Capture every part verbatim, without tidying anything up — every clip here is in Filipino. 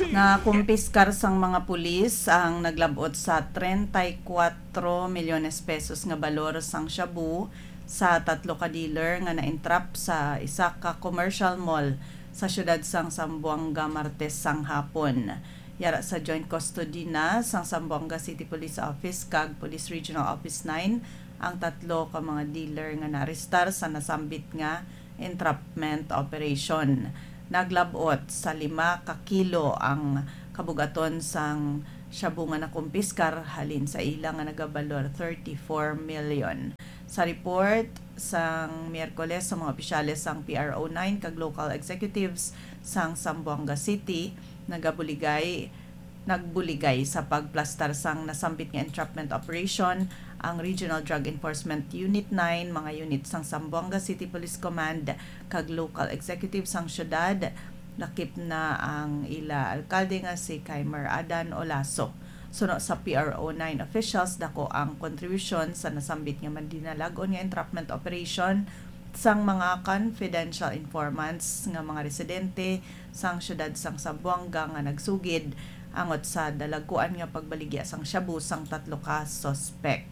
Na kumpiskar sang mga pulis ang naglabot sa thirty-four milyones pesos nga balor sang shabu sa tatlo ka dealer nga na-entrap sa isa ka commercial mall sa syudad sang Zamboanga Martes sang hapon. Yara sa joint custody na sang Zamboanga City Police Office kag Police Regional Office nine ang tatlo ka mga dealer nga naarestar sa nasambit nga entrapment operation. Naglabot sa lima ka kilo ang kabugaton sang shabu nga nakumpiskar halin sa ilang nga nagabalor thirty-four million. Sa report sang Miyerkules sa mga opisyales sang P R O nine kag local executives sang Zamboanga City nagabuligay nagbuligay sa pagplastar sang nasambit nga entrapment operation ang Regional Drug Enforcement Unit nine, mga unit sang Zamboanga City Police Command kag local executive sang syudad. Lakip na ang ila alkalde nga si Kaimer Adan Olaso. Suno sa P R O nine officials dako ang contribution sa nasambit nga mandinalagon nga entrapment operation sang mga confidential informants nga mga residente sang syudad sang Zamboanga nga nagsugid angot sa dalaguan nga pagbaligya sang shabu sang tatlo ka suspect.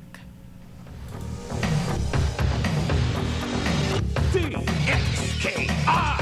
D X K I